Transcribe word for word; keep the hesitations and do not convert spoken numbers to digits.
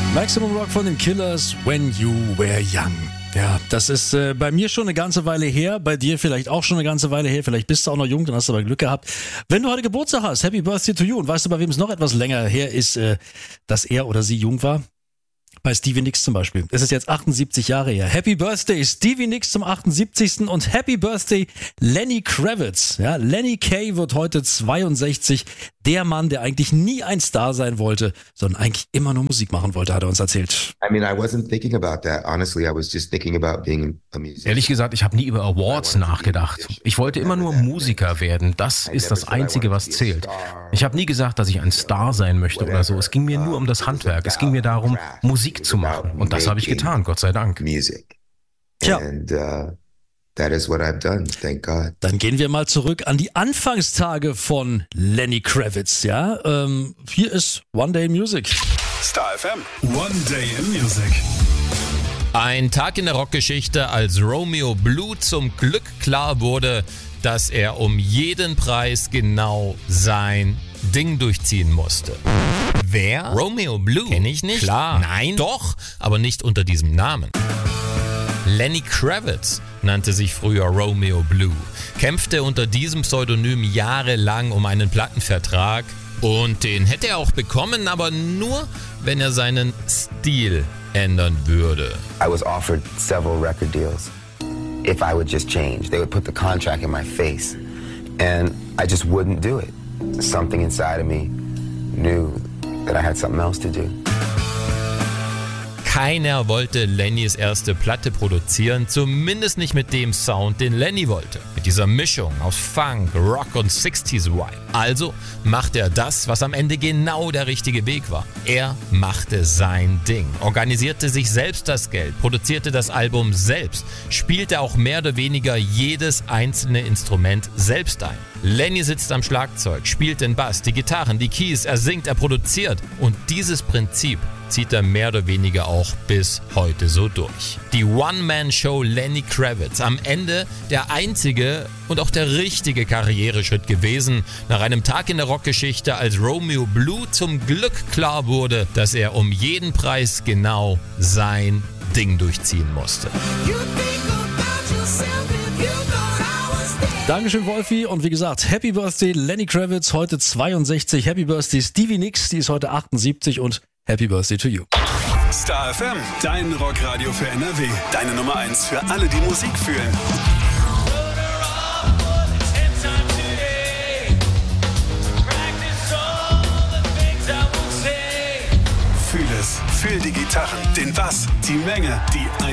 Maximum Rock von den Killers, When You Were Young. Ja, das ist äh, bei mir schon eine ganze Weile her, bei dir vielleicht auch schon eine ganze Weile her, vielleicht bist du auch noch jung, dann hast du aber Glück gehabt. Wenn du heute Geburtstag hast, Happy Birthday to you. Und weißt du, bei wem es noch etwas länger her ist, äh, dass er oder sie jung war? Bei Stevie Nicks zum Beispiel. Es ist jetzt achtundsiebzig Jahre her. Happy Birthday Stevie Nicks zum achtundsiebzigsten und Happy Birthday Lenny Kravitz. Ja, Lenny Kay wird heute zweiundsechzig. Der Mann, der eigentlich nie ein Star sein wollte, sondern eigentlich immer nur Musik machen wollte, hat er uns erzählt. I mean, I wasn't thinking about that. Honestly, I was just thinking about being a musician. Ehrlich gesagt, ich habe nie über Awards nachgedacht. Ich wollte immer nur Musiker werden. Das ist das Einzige, was zählt. Ich habe nie gesagt, dass ich ein Star sein möchte oder so. Es ging mir nur um das Handwerk. Es ging mir darum, Musik zu machen. Und das habe ich getan, Gott sei Dank. Music. Tja. And uh, that is what I've done, thank God. Dann gehen wir mal zurück an die Anfangstage von Lenny Kravitz. Ja, ähm, hier ist One Day in Music. Star F M. One Day in Music. Ein Tag in der Rockgeschichte, als Romeo Blue zum Glück klar wurde, dass er um jeden Preis genau sein Ding durchziehen musste. Wer? Romeo Blue. Kenn ich nicht. Klar. Nein. Doch, aber nicht unter diesem Namen. Lenny Kravitz nannte sich früher Romeo Blue, kämpfte unter diesem Pseudonym jahrelang um einen Plattenvertrag und den hätte er auch bekommen, aber nur, wenn er seinen Stil ändern würde. I was offered several record deals. If I would just change, they would put the contract in my face and I just wouldn't do it. Something inside of me knew that I had something else to do. Keiner wollte Lennys erste Platte produzieren, zumindest nicht mit dem Sound, den Lenny wollte. Mit dieser Mischung aus Funk, Rock und sechziger Vibe. Also machte er das, was am Ende genau der richtige Weg war. Er machte sein Ding, organisierte sich selbst das Geld, produzierte das Album selbst, spielte auch mehr oder weniger jedes einzelne Instrument selbst ein. Lenny sitzt am Schlagzeug, spielt den Bass, die Gitarren, die Keys, er singt, er produziert. Und dieses Prinzip zieht er mehr oder weniger auch bis heute so durch. Die One-Man-Show Lenny Kravitz, am Ende der einzige und auch der richtige Karriereschritt gewesen, nach einem Tag in der Rockgeschichte, als Romeo Blue zum Glück klar wurde, dass er um jeden Preis genau sein Ding durchziehen musste. Dankeschön, Wolfi. Und wie gesagt, Happy Birthday Lenny Kravitz, heute zweiundsechzig. Happy Birthday Stevie Nicks, die ist heute achtundsiebzig und Happy Birthday to you. Star F M, dein Rockradio für N R W. Deine Nummer eins für alle, die Musik fühlen. Fühl es, fühl die Gitarren, den Bass, die Menge, die